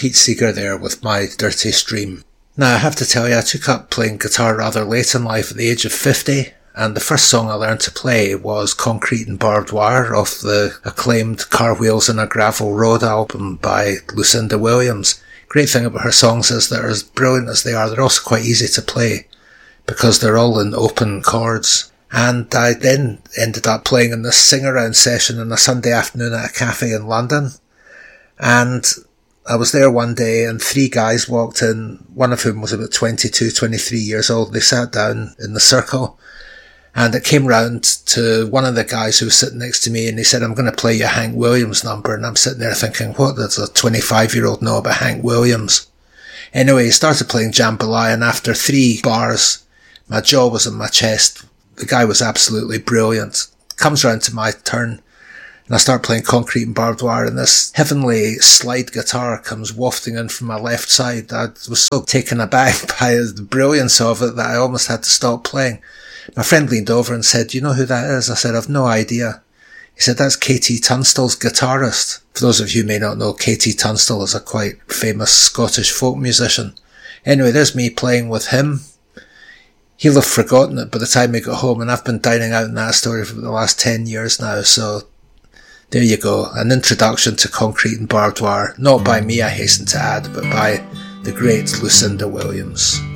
Pete Seeger there with My Dirty Stream. Now, I have to tell you, I took up playing guitar rather late in life at the age of 50, and the first song I learned to play was Concrete and Barbed Wire off the acclaimed Car Wheels in a Gravel Road album by Lucinda Williams. Great thing about her songs is that as brilliant as they are, they're also quite easy to play because they're all in open chords. And I then ended up playing in this sing-around session on a Sunday afternoon at a cafe in London. And I was there one day and 3 guys walked in, one of whom was about 22, 23 years old. They sat down in the circle and it came round to one of the guys who was sitting next to me and he said, I'm going to play you a Hank Williams number. And I'm sitting there thinking, what does a 25-year-old know about Hank Williams? Anyway, he started playing Jambalaya and after 3 bars, my jaw was in my chest. The guy was absolutely brilliant. Comes round to my turn and I start playing Concrete and Barbed Wire and this heavenly slide guitar comes wafting in from my left side. I was so taken aback by the brilliance of it that I almost had to stop playing. My friend leaned over and said, do you know who that is? I said, I've no idea. He said, that's KT Tunstall's guitarist. For those of you who may not know, KT Tunstall is a quite famous Scottish folk musician. Anyway, there's me playing with him. He'll have forgotten it by the time he got home, and I've been dining out in that story for the last 10 years now, so there you go. An introduction to Concrete and Barbed Wire. Not by me, I hasten to add, but by the great Lucinda Williams.